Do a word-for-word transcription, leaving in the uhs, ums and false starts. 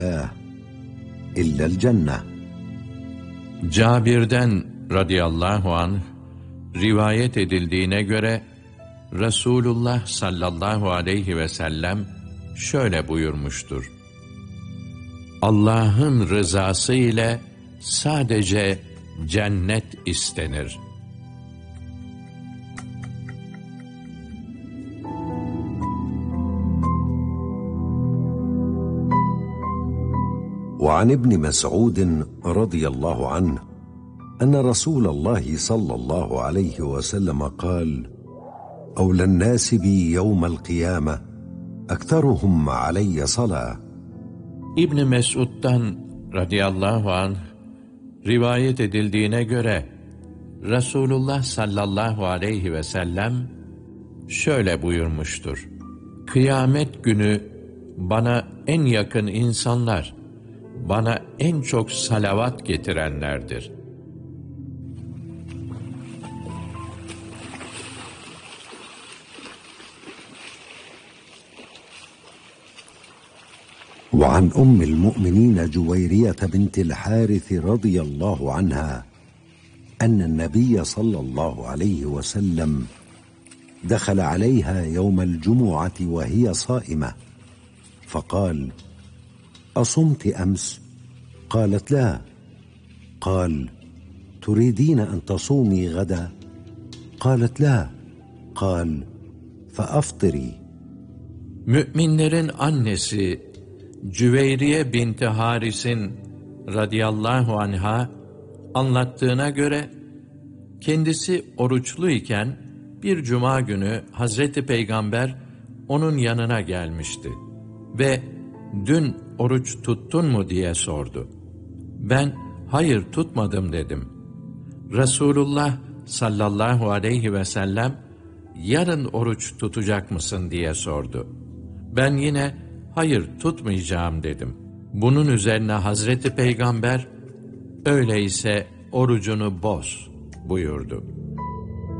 إلا الجنة. Cabir'den radıyallahu anh rivayet edildiğine göre Resulullah sallallahu aleyhi ve sellem şöyle buyurmuştur: Allah'ın rızası ile sadece cennet istenir. وعن ابن مسعود رضي الله عنه أن رسول الله صلى الله عليه وسلم قال: أولى الناس بي يوم القيامة أكثرهم علي صلاة. İbn Mes'ud'dan radıyallahu anh rivayet edildiğine göre Resulullah sallallahu aleyhi ve sellem şöyle buyurmuştur: Kıyamet günü bana en yakın insanlar, bana en çok salavat getirenlerdir. وعن أم المؤمنين جويرية بنت الحارث رضي الله عنها أن النبي صلى الله عليه وسلم دخل عليها يوم الجمعة وهي صائمة فقال: أصمت أمس؟ قالت: لا. قال: تريدين أن تصومي غدا؟ قالت: لا. قال: فأفطري. Müminlerin annesi Cüveyriye binti Haris'in radıyallahu anha anlattığına göre kendisi oruçlu iken bir cuma günü Hazreti Peygamber onun yanına gelmişti ve dün oruç tuttun mu diye sordu. Ben hayır tutmadım dedim. Resulullah sallallahu aleyhi ve sellem yarın oruç tutacak mısın diye sordu. Ben yine hayır tutmayacağım dedim. Bunun üzerine Hazreti Peygamber öyleyse orucunu boz buyurdu.